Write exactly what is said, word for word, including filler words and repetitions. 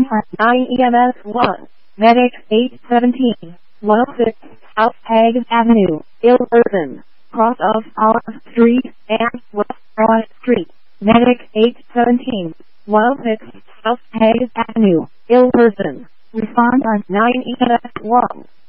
Respond at nine E M S one. Medic eight seventeen. one oh six South Hague Avenue, Ilverton. Cross of Olive Street and West Broad Street. Medic eight seventeen. one oh six South Hague Avenue, Ilverton. Respond at nine E M S one.